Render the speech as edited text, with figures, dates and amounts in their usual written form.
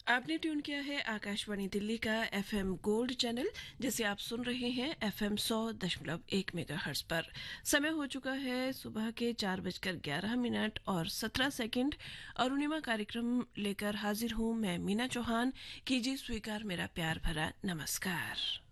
आपने ट्यून किया है आकाशवाणी दिल्ली का एफएम गोल्ड चैनल, जिसे आप सुन रहे हैं एफएम 100.1 मेगाहर्ट्ज पर। समय हो चुका है सुबह के 4:11 और 17 सेकंड। अरुणिमा कार्यक्रम लेकर हाजिर हूं मैं मीना चौहान। कीजिए स्वीकार मेरा प्यार भरा नमस्कार।